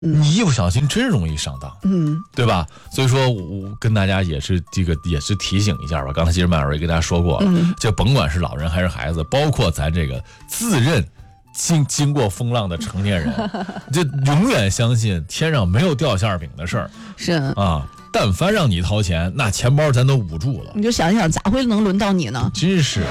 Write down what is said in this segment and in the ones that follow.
你一不小心真容易上当，对吧？所以说我跟大家也是提醒一下吧。刚才其实曼老师也跟大家说过，就甭管是老人还是孩子，包括咱这个自认经过风浪的成年人，就永远相信天上没有掉馅饼的事儿。 是啊，但凡让你掏钱，那钱包咱都捂住了。 你就想一想，咋会能轮到你呢？ 真是。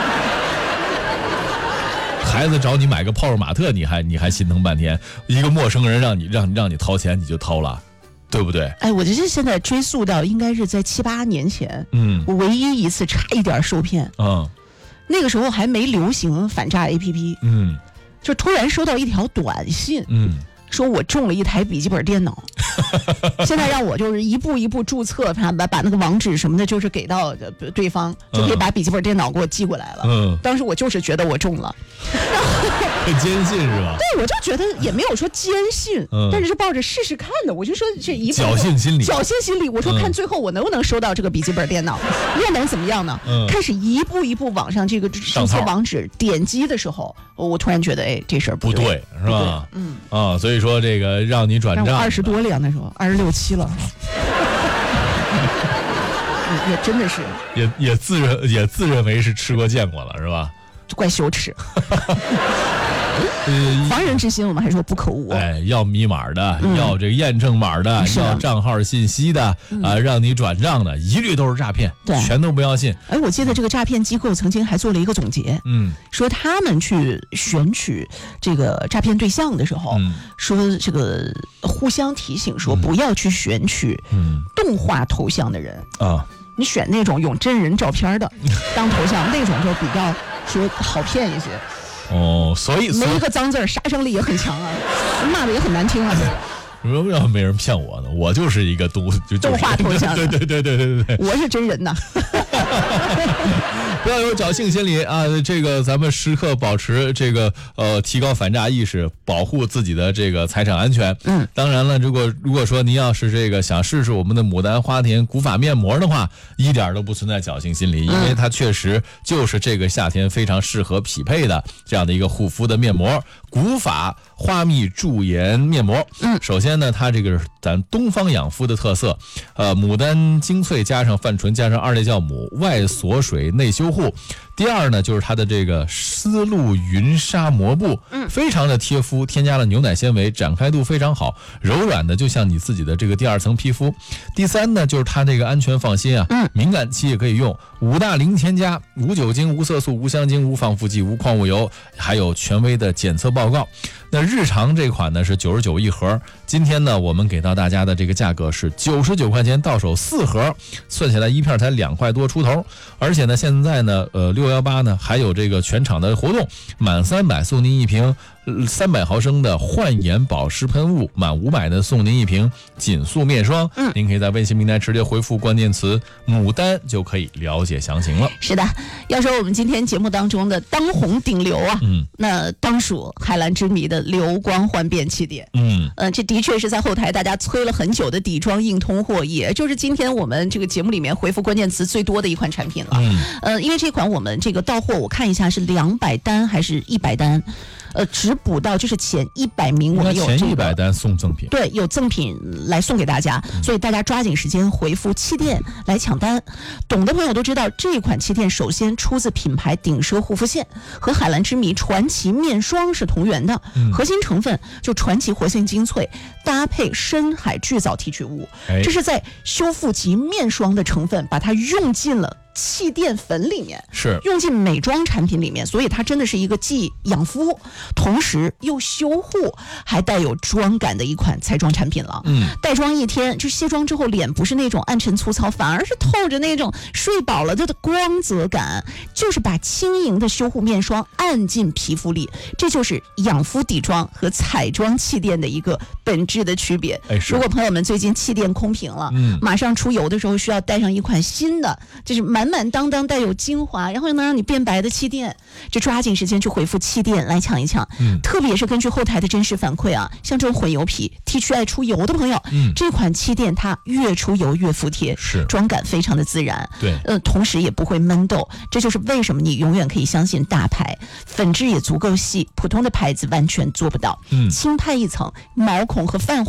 孩子找你买个泡泡玛特，你还心疼半天，一个陌生人让你掏钱，你就掏了，对不对？ 哎，我这是现在追溯到应该是在7、8年前，我唯一一次差一点受骗，那个时候还没流行反诈 APP，就突然收到一条短信，说我中了一台笔记本电脑，现在让我就是一步一步注册，把那个网址什么的，就是给到对方，就可以把笔记本电脑给我寄过来了。当时我就是觉得我中了， 很坚信是吧？ 对，我就觉得也没有说坚信，但是就抱着试试看的，我就说这一步侥幸心理，我说看最后我能不能收到这个笔记本电脑，又能怎么样呢？开始一步一步往上这个注册网址点击的时候，我突然觉得，哎，这事儿不对， 是吧？所以说这个让你转账 ，20多了呀，那时候26、7了，也真的是， 也自认为是吃过见过了，是吧？ 怪羞耻。防人之心我们还说不可无。 哎，要密码的，要这个验证码的，要账号信息的，让你转账的，一律都是诈骗， 对， 全都不要信。 哎，我记得这个诈骗机构曾经还做了一个总结，说他们去选取这个诈骗对象的时候，说这个互相提醒说不要去选取动画头像的人啊，你选那种用真人照片的当头像，那种就比较说好骗一些。 所以没一个脏字，杀伤力也很强啊，骂的也很难听啊。 为什么没人骗我呢？我就是一个动画头像， 对， 我是真人呐。 不要有侥幸心理啊！这个咱们时刻保持这个提高反诈意识，保护自己的这个财产安全。当然了，如果说您要是这个想试试我们的牡丹花田古法面膜的话，一点都不存在侥幸心理，因为它确实就是这个夏天非常适合匹配的这样的一个护肤的面膜——古法花蜜驻颜面膜。首先呢，它这个是咱东方养肤的特色，牡丹精粹加上泛醇加上2类酵母，外锁水内修护。第二呢，就是它的这个丝路云纱膜布，非常的贴肤，添加了牛奶纤维，展开度非常好，柔软的就像你自己的这个第2层皮肤。第三呢，就是它这个安全放心啊，敏感期也可以用，5大零添加，无酒精、无色素、无香精、无防腐剂、无矿物油，还有权威的检测报告。那日常这款呢是99一盒，今天呢我们给到大家的这个价格是99块钱，到手4盒，算起来一片才2块多出头。而且呢现在呢618呢还有这个全场的活动，满300送您一瓶300毫升的焕颜保湿喷雾，满500呢送您一瓶紧塑面霜。您可以在微信平台直接回复关键词牡丹就可以了解详情了。 是的，要说我们今天节目当中的当红顶流啊，那当属海蓝之谜的流光焕变气垫。这的确是在后台大家催了很久的底妆硬通货，也就是今天我们这个节目里面回复关键词最多的一款产品了。因为这款我们这个到货，我看一下是200单还是100单。只补到就是前100名，我们有前100单送赠品， 对，有赠品来送给大家，所以大家抓紧时间回复气垫来抢单。懂的朋友都知道，这款气垫首先出自品牌顶奢护肤线，和海蓝之谜传奇面霜是同源的，核心成分就传奇活性精粹搭配深海巨藻提取物，这是在修复级面霜的成分把它用进了气垫粉里面， 是用进美妆产品里面，所以它真的是一个既养肤同时又修护还带有妆感的一款彩妆产品了。带妆一天就卸妆之后，脸不是那种暗沉粗糙，反而是透着那种睡饱了的光泽感，就是把轻盈的修护面霜按进皮肤里，这就是养肤底妆和彩妆气垫的一个本质的区别。如果朋友们最近气垫空瓶了，马上出游的时候需要带上一款新的，就是满满当当带有精华，然后又能让你变白的气垫，就抓紧时间去回复气垫来抢一抢。特别是根据后台的真实反馈啊，像这种混油皮 T 区爱出油的朋友，这款气垫它越出油越服帖， 是妆感非常的自然， 对， 同时也不会闷痘，这就是为什么你永远可以相信大牌，粉质也足够细，普通的牌子完全做不到。轻拍一层，毛孔和泛